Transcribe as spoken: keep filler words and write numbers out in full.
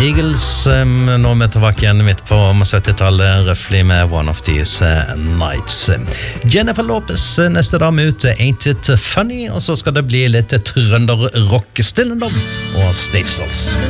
Eagles, um, nå er vi tilbake igjen midt på syttitallet, røffelig med One of These uh, Nights. Jennifer Lopez, neste dame ut, Ain't It Funny, og så skal det bli litt trønderrock, Still and Love og Stagedoors.